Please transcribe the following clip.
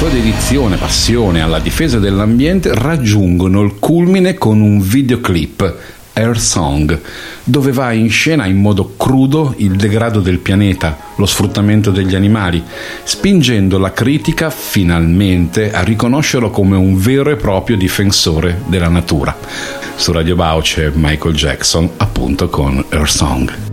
sua dedizione e passione alla difesa dell'ambiente raggiungono il culmine con un videoclip, Earth Song, dove va in scena in modo crudo il degrado del pianeta, lo sfruttamento degli animali, spingendo la critica finalmente a riconoscerlo come un vero e proprio difensore della natura. Su Radio Bau c'è Michael Jackson, appunto con Earth Song.